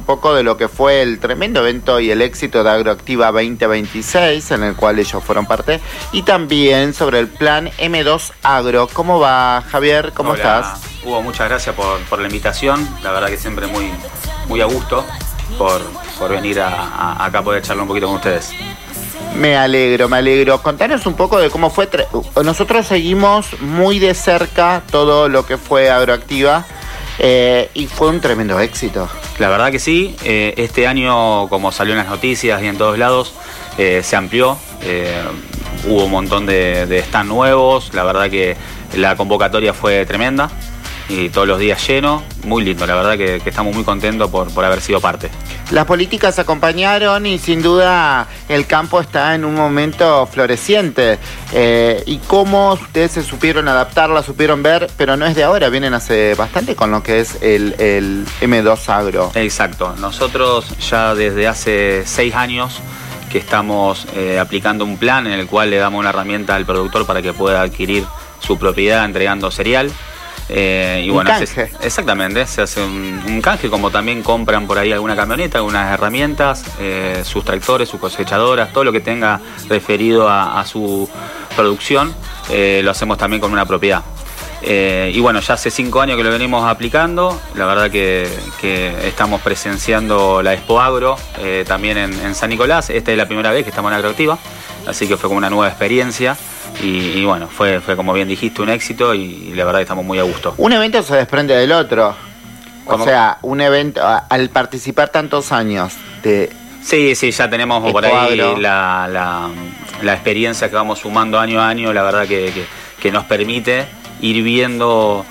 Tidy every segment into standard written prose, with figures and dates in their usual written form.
poco de lo que fue el tremendo evento y el éxito de Agroactiva 2026, en el cual ellos fueron parte, y también sobre el plan M2 Agro. ¿Cómo va, Javier? ¿Cómo estás? Hugo, muchas gracias por la invitación. La verdad que siempre muy a gusto por venir acá a poder charlar un poquito con ustedes. Me alegro. Contanos un poco de cómo fue. Nosotros seguimos muy de cerca todo lo que fue Agroactiva y fue un tremendo éxito. La verdad que sí. Este año, como salió en las noticias y en todos lados, se amplió. Hubo un montón de stand nuevos. La verdad que la convocatoria fue tremenda y todos los días lleno. Muy lindo, la verdad que estamos muy contentos por haber sido parte. Las políticas acompañaron y sin duda el campo está en un momento floreciente. ¿Y cómo ustedes se supieron adaptar, la supieron ver? Pero no es de ahora, vienen hace bastante con lo que es el M2 Agro. Exacto, nosotros ya desde hace 6 años que estamos aplicando un plan en el cual le damos una herramienta al productor para que pueda adquirir su propiedad entregando cereal. Y un bueno, canje. Exactamente, se hace un canje, como también compran por ahí alguna camioneta, algunas herramientas, sus tractores, sus cosechadoras, todo lo que tenga referido a su producción, lo hacemos también con una propiedad. Y bueno, ya hace 5 años que lo venimos aplicando. La verdad que estamos presenciando la Expo Agro también en San Nicolás. Esta es la primera vez que estamos en Agroactiva, así que fue como una nueva experiencia. Y bueno, fue como bien dijiste, un éxito y la verdad que estamos muy a gusto. Un evento se desprende del otro. ¿Cómo? O sea, un evento, al participar tantos años de... Sí, ya tenemos Expo por ahí Agro. la experiencia que vamos sumando año a año. La verdad que nos permite ir viendo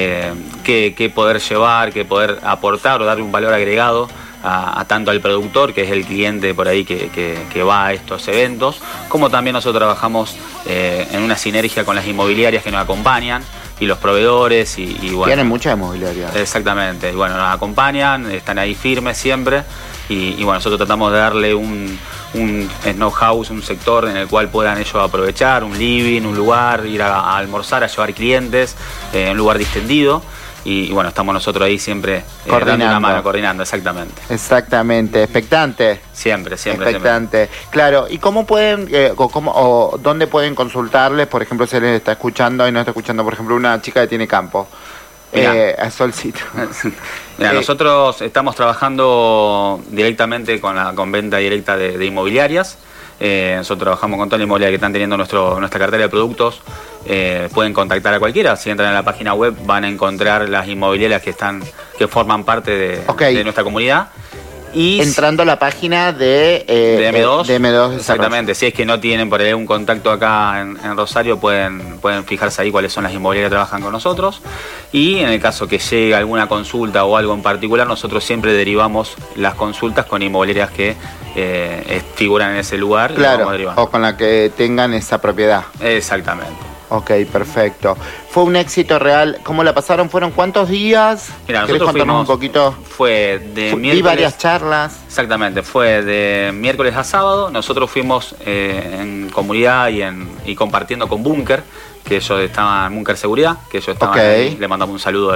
qué poder llevar, qué poder aportar o darle un valor agregado a tanto al productor, que es el cliente por ahí que va a estos eventos, como también nosotros trabajamos en una sinergia con las inmobiliarias que nos acompañan y los proveedores y bueno. Tienen mucha inmobiliaria. Exactamente, y bueno, nos acompañan, están ahí firmes siempre y bueno, nosotros tratamos de darle un snow house, un sector en el cual puedan ellos aprovechar, un living, un lugar, ir a almorzar, a llevar clientes, un lugar distendido. Y bueno, estamos nosotros ahí siempre dando una mano, coordinando, exactamente. Exactamente, expectante. Siempre. Expectante. Claro, ¿y cómo pueden, o dónde pueden consultarles? Por ejemplo, si les está escuchando y no está escuchando, por ejemplo, una chica que tiene campo. A Solcito. Mira, nosotros estamos trabajando directamente con venta directa de inmobiliarias. Nosotros trabajamos con toda la inmobiliaria que están teniendo nuestra cartera de productos. Pueden contactar a cualquiera. Si entran a la página web van a encontrar las inmobiliarias que forman parte de nuestra comunidad. Y entrando a la página de M2. De M2 exactamente. Si es que no tienen por ahí un contacto acá en Rosario, pueden fijarse ahí cuáles son las inmobiliarias que trabajan con nosotros. Y en el caso que llegue alguna consulta o algo en particular, nosotros siempre derivamos las consultas con inmobiliarias que figuran en ese lugar. Claro, o con la que tengan esa propiedad. Exactamente. Ok, perfecto. Fue un éxito real. ¿Cómo la pasaron? ¿Fueron cuántos días? Mira, ¿Querés nosotros contarnos fuimos, un poquito? Fue de miércoles. Vi varias charlas. Exactamente, fue de miércoles a sábado. Nosotros fuimos en comunidad y compartiendo con Búnker, que ellos estaban en Búnker Seguridad, que ellos estaban ahí. Le mandamos un saludo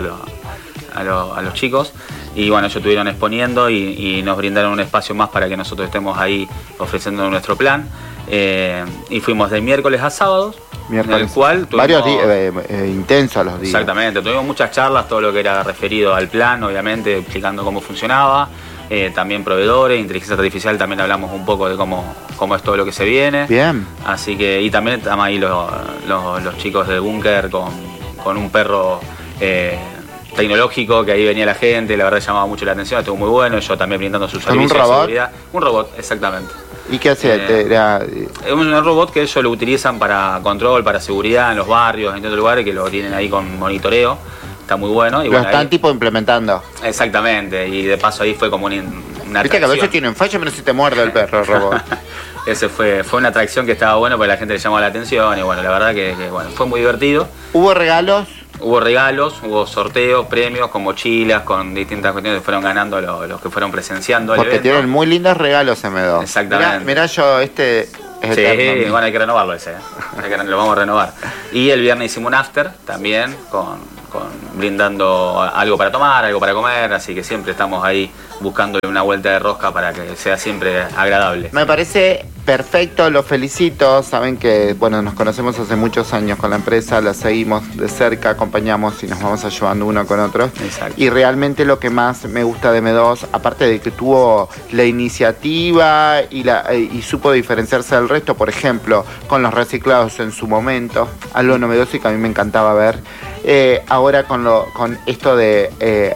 a los chicos. Y bueno, ellos estuvieron exponiendo y nos brindaron un espacio más para que nosotros estemos ahí ofreciendo nuestro plan. Y fuimos de miércoles a sábados. En el cual tuvimos varios días, intensos los días. Exactamente, tuvimos muchas charlas, todo lo que era referido al plan, obviamente, explicando cómo funcionaba, también proveedores, inteligencia artificial, también hablamos un poco de cómo es todo lo que se viene. Bien. Así que, y también estamos ahí los chicos de Búnker con un perro tecnológico, que ahí venía la gente, la verdad llamaba mucho la atención, estuvo muy bueno, yo también brindando sus servicios de seguridad. Un robot, exactamente. ¿Y qué hacía? Es un robot que ellos lo utilizan para control, para seguridad en los barrios, en otros lugares, que lo tienen ahí con monitoreo. Está muy bueno. Y lo están tipo implementando. Exactamente, y de paso ahí fue como una Viste atracción. que a veces tienen falla, pero si te muerde el perro el robot. Ese fue una atracción que estaba bueno porque la gente le llamó la atención y bueno, la verdad que bueno, fue muy divertido. ¿Hubo regalos? Hubo regalos, hubo sorteos, premios con mochilas, con distintas cuestiones que fueron ganando los que fueron presenciando el Porque evento. tienen muy lindos regalos M2. Exactamente. Mirá yo, es sí, eterno. bueno, hay que renovarlo ese, lo vamos a renovar. Y el viernes hicimos un after también con brindando algo para tomar, algo para comer, así que siempre estamos ahí buscándole una vuelta de rosca para que sea siempre agradable. Me parece perfecto, los felicito. Saben que, bueno, nos conocemos hace muchos años con la empresa, la seguimos de cerca, acompañamos y nos vamos ayudando uno con otro. Exacto. Y realmente lo que más me gusta de M2, aparte de que tuvo la iniciativa y supo diferenciarse del resto, por ejemplo, con los reciclados en su momento, algo novedoso y que a mí me encantaba ver. Ahora con esto de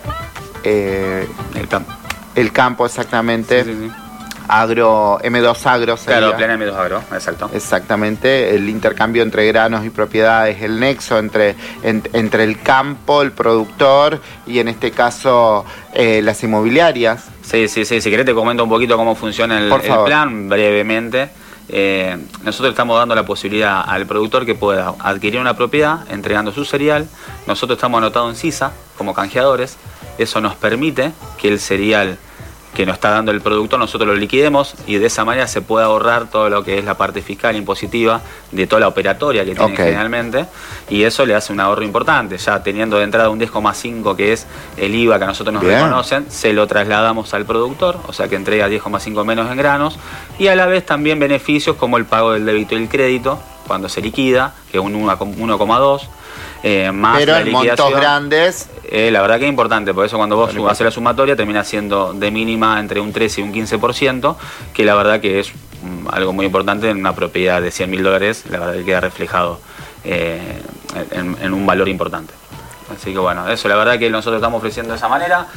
el campo, exactamente. Sí. Agro, M2 Agro sería. Claro, plena M2 Agro, exacto. Exactamente, el intercambio entre granos y propiedades, el nexo entre el campo, el productor y en este caso las inmobiliarias. Sí, si querés te comento un poquito cómo funciona el plan brevemente. Nosotros estamos dando la posibilidad al productor que pueda adquirir una propiedad entregando su cereal. Nosotros estamos anotados en CISA como canjeadores. Eso nos permite que el cereal que nos está dando el productor nosotros lo liquidemos y de esa manera se puede ahorrar todo lo que es la parte fiscal impositiva de toda la operatoria que tiene generalmente, y eso le hace un ahorro importante. Ya teniendo de entrada un 10,5 que es el IVA que a nosotros nos reconocen, se lo trasladamos al productor, o sea que entrega 10,5 menos en granos, y a la vez también beneficios como el pago del débito y el crédito cuando se liquida, que es un 1,2. Más pero la en montos grandes, la verdad que es importante, por eso cuando vos haces la sumatoria termina siendo de mínima entre un 13 y un 15%, que la verdad que es algo muy importante en una propiedad de $100.000, la verdad que queda reflejado en un valor importante. Así que bueno, eso la verdad que nosotros estamos ofreciendo de esa manera.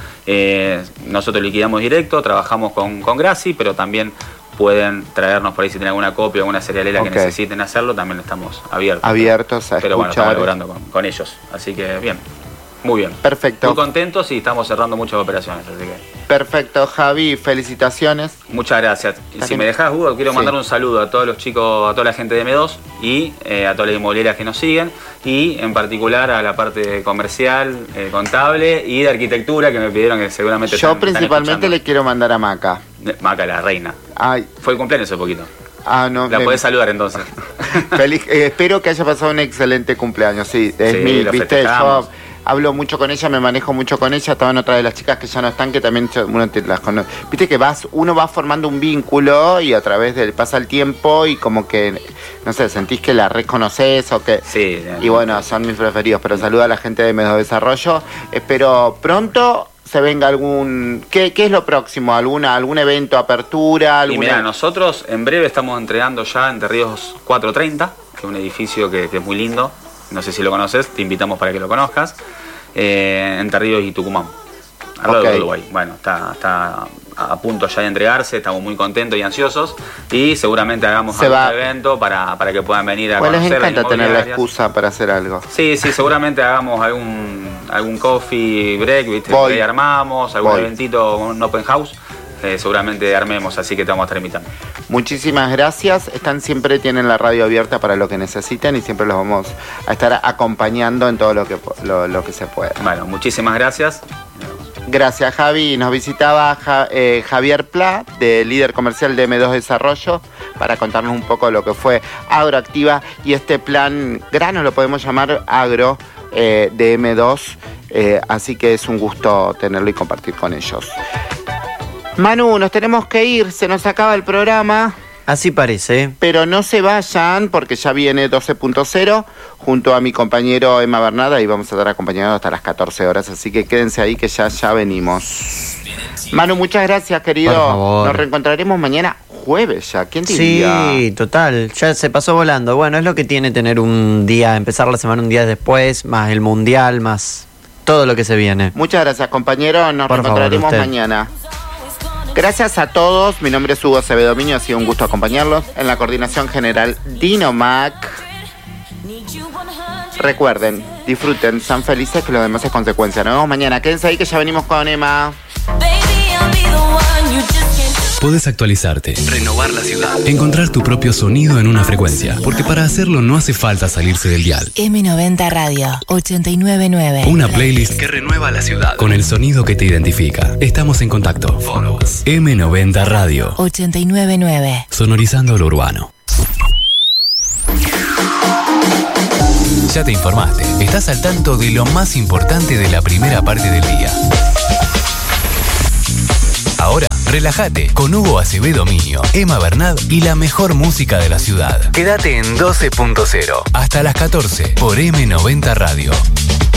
Nosotros liquidamos directo, trabajamos con Graci, pero también pueden traernos por ahí si tienen alguna copia o alguna cerealera que necesiten hacerlo, también estamos abiertos. Abiertos a pero bueno, escuchar. estamos logrando con ellos, así que bien, muy bien. Perfecto. Muy contentos y estamos cerrando muchas operaciones, así que... Perfecto, Javi, felicitaciones. Muchas gracias. Y si me dejás, Hugo, quiero mandar un saludo a todos los chicos, a toda la gente de M2 y a todas las inmobiliarias que nos siguen, y en particular a la parte comercial, contable y de arquitectura que me pidieron, que seguramente yo principalmente le quiero mandar a Maca. Maca, la reina. Ay. Fue el cumpleaños hace poquito. No, la podés saludar entonces. Feliz, espero que haya pasado un excelente cumpleaños. Sí, viste, yo hablo mucho con ella, me manejo mucho con ella. Estaban otra de las chicas que ya no están, que también uno las conoce. Viste que uno va formando un vínculo y a través del pasa el tiempo y como que, no sé, sentís que la reconoces o que... Sí. Y bueno, son mis preferidos, pero saluda a la gente de M2 Desarrollo. Espero pronto se venga algún... ¿Qué es lo próximo? ¿Algún evento, apertura? Y mira, nosotros en breve estamos entregando ya Entre Ríos 430, que es un edificio que es muy lindo. No sé si lo conoces, te invitamos para que lo conozcas. Entre Ríos y Tucumán, al lado de Uruguay. Bueno, está a punto ya de entregarse, estamos muy contentos y ansiosos. Y seguramente hagamos algún evento para que puedan venir a conocer. Les encanta tener la excusa para hacer algo. Sí, seguramente hagamos algún coffee break, ¿viste? Ahí armamos, algún eventito, un open house. Seguramente armemos, así que te vamos a estar invitando. Muchísimas gracias. Tienen la radio abierta para lo que necesiten y siempre los vamos a estar acompañando en todo lo que se pueda. Bueno, muchísimas gracias. Gracias, Javi. Nos visitaba Javier Pla, de líder comercial de M2 Desarrollo, para contarnos un poco lo que fue Agroactiva y este plan grano, lo podemos llamar agro, de M2. Así que es un gusto tenerlo y compartir con ellos. Manu, nos tenemos que ir, se nos acaba el programa. Así parece. Pero no se vayan porque ya viene 12.0 junto a mi compañero Emma Bernada y vamos a estar acompañados hasta las 14 horas, así que quédense ahí que ya venimos. Manu, muchas gracias, querido. Por favor. Nos reencontraremos mañana jueves ya, ¿quién diría? Sí, total, ya se pasó volando. Bueno, es lo que tiene tener un día, empezar la semana un día después, más el mundial, más todo lo que se viene. Muchas gracias, compañero, nos reencontraremos mañana. Gracias a todos, mi nombre es Hugo Acevedo Miño, ha sido un gusto acompañarlos. En la coordinación general, Dino Mac. Recuerden, disfruten, sean felices, que lo demás es consecuencia. Nos vemos mañana, quédense ahí que ya venimos con Emma. Puedes actualizarte, renovar la ciudad, encontrar tu propio sonido en una frecuencia, porque para hacerlo no hace falta salirse del dial. M90 Radio 89.9. Una playlist que renueva la ciudad con el sonido que te identifica. Estamos en contacto. Follow us. M90 Radio 89.9. Sonorizando lo urbano. Ya te informaste, estás al tanto de lo más importante de la primera parte del día. Ahora, relájate con Hugo Acevedo Miño, Emma Bernat y la mejor música de la ciudad. Quédate en 12.0 hasta las 14 por M90 Radio.